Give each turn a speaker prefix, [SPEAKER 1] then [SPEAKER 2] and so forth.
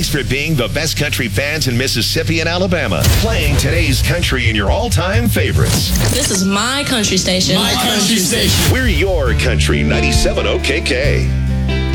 [SPEAKER 1] Thanks for being the best country fans in Mississippi and Alabama. Playing today's country and your all-time favorites.
[SPEAKER 2] This is my country station.
[SPEAKER 3] My country station.
[SPEAKER 1] We're your country 97 OKK.